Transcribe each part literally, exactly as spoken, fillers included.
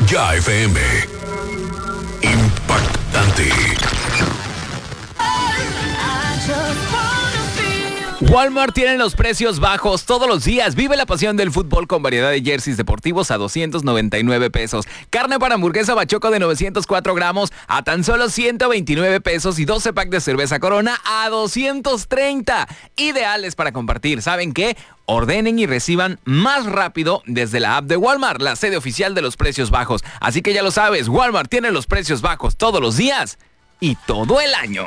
Ya F M. Impactante. Walmart tiene los precios bajos todos los días. Vive la pasión del fútbol con variedad de jerseys deportivos a doscientos noventa y nueve pesos. Carne para hamburguesa Bachoco de novecientos cuatro gramos a tan solo ciento veintinueve pesos y doce pack de cerveza Corona a doscientos treinta. Ideales para compartir. ¿Saben qué? Ordenen y reciban más rápido desde la app de Walmart, la sede oficial de los precios bajos. Así que ya lo sabes, Walmart tiene los precios bajos todos los días y todo el año.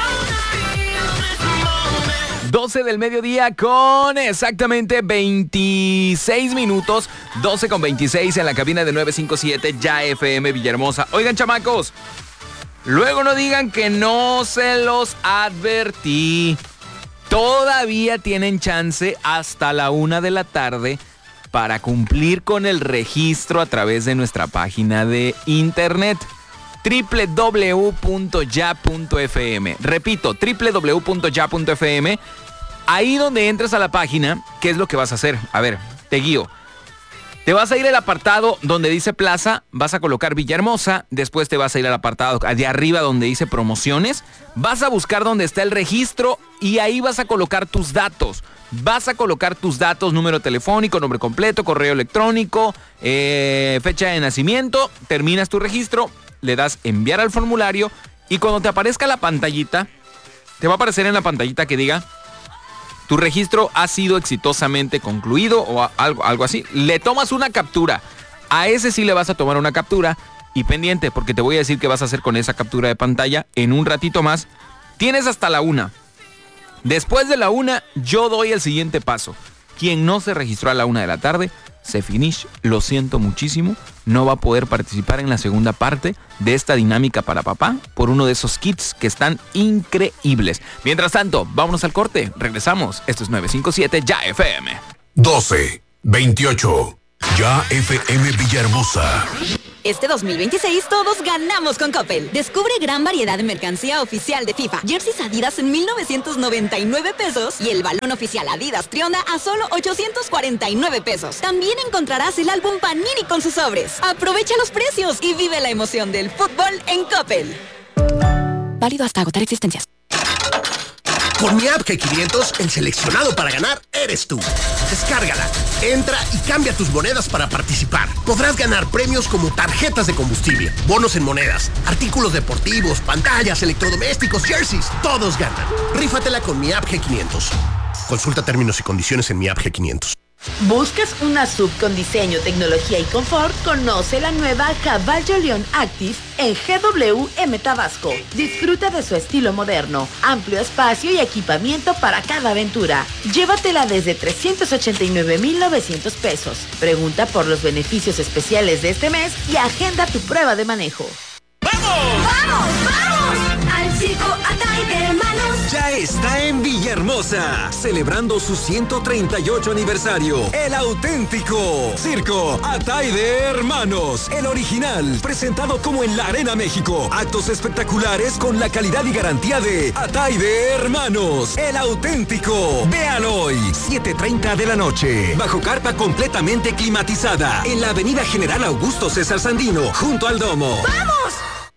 doce del mediodía con exactamente veintiséis minutos, doce con veintiséis en la cabina de nueve cinco siete Ya F M Villahermosa. Oigan, chamacos, luego no digan que no se los advertí. Todavía tienen chance hasta la una de la tarde para cumplir con el registro a través de nuestra página de internet. doble u doble u doble u punto ya punto f m. Repito, doble u doble u doble u punto ya punto f m. Ahí donde entres a la página, ¿qué es lo que vas a hacer? A ver, te guío. Te vas a ir al apartado donde dice plaza, vas a colocar Villahermosa, después te vas a ir al apartado de arriba donde dice promociones, vas a buscar donde está el registro y ahí vas a colocar tus datos. Vas a colocar tus datos, número telefónico, nombre completo, correo electrónico, eh, fecha de nacimiento, terminas tu registro, le das enviar al formulario y cuando te aparezca la pantallita, te va a aparecer en la pantallita que diga tu registro ha sido exitosamente concluido o algo, algo así. Le tomas una captura. A ese sí le vas a tomar una captura y pendiente porque te voy a decir qué vas a hacer con esa captura de pantalla en un ratito más. Tienes hasta la una. Después de la una, yo doy el siguiente paso. Quien no se registró a la una de la tarde, se finish, lo siento muchísimo, no va a poder participar en la segunda parte de esta dinámica para papá por uno de esos kits que están increíbles. Mientras tanto, vámonos al corte, regresamos. Esto es nueve cinco siete Ya F M. doce veintiocho Ya F M Villahermosa. Este dos mil veintiséis todos ganamos con Coppel. Descubre gran variedad de mercancía oficial de FIFA. Jerseys Adidas en mil novecientos noventa y nueve pesos y el balón oficial Adidas Trionda a solo ochocientos cuarenta y nueve pesos. También encontrarás el álbum Panini con sus sobres. Aprovecha los precios y vive la emoción del fútbol en Coppel. Válido hasta agotar existencias. Con mi app G quinientos, el seleccionado para ganar eres tú. Descárgala, entra y cambia tus monedas para participar. Podrás ganar premios como tarjetas de combustible, bonos en monedas, artículos deportivos, pantallas, electrodomésticos, jerseys. Todos ganan. Rífatela con mi app G quinientos. Consulta términos y condiciones en mi app G quinientos. ¿Buscas una sub con diseño, tecnología y confort? Conoce la nueva Caballo León Active en G W M Tabasco. Disfruta de su estilo moderno, amplio espacio y equipamiento para cada aventura. Llévatela desde trescientos ochenta y nueve mil novecientos pesos. Pregunta por los beneficios especiales de este mes y agenda tu prueba de manejo. ¡Vamos! ¡Vamos! ¡Vamos! Al circo Atay de Hermanos. Ya está en Villahermosa, celebrando su ciento treinta y ocho aniversario. El auténtico Circo Atay de Hermanos, el original, presentado como en la Arena México. Actos espectaculares con la calidad y garantía de Atay de Hermanos, el auténtico. Vean hoy, siete treinta de la noche, bajo carpa completamente climatizada, en la avenida General Augusto César Sandino, junto al Domo. ¡Vamos!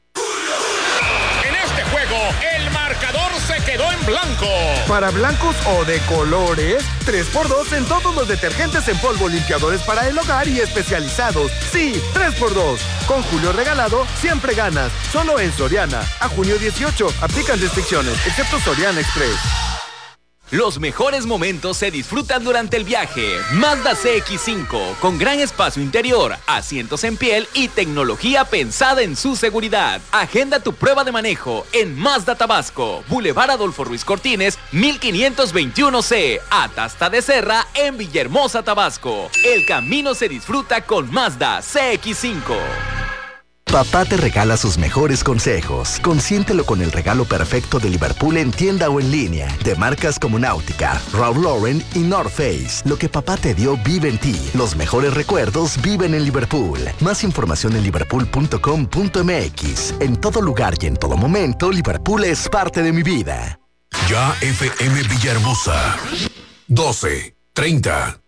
En este juego, el marcador se quedó en blanco. Para blancos o de colores, tres por dos en todos los detergentes en polvo, limpiadores para el hogar y especializados. Sí, tres por dos. Con Julio regalado, siempre ganas. Solo en Soriana. A junio dieciocho. Aplican restricciones, excepto Soriana Express. Los mejores momentos se disfrutan durante el viaje. Mazda C X cinco, con gran espacio interior, asientos en piel y tecnología pensada en su seguridad. Agenda tu prueba de manejo en Mazda Tabasco, Boulevard Adolfo Ruiz Cortines, mil quinientos veintiuno C, Atasta de Serra, en Villahermosa, Tabasco. El camino se disfruta con Mazda C X cinco. Papá te regala sus mejores consejos. Consiéntelo con el regalo perfecto de Liverpool en tienda o en línea. De marcas como Náutica, Ralph Lauren y North Face. Lo que papá te dio vive en ti. Los mejores recuerdos viven en Liverpool. Más información en liverpool punto com punto m x. En todo lugar y en todo momento, Liverpool es parte de mi vida. Ya F M Villahermosa. doce treinta.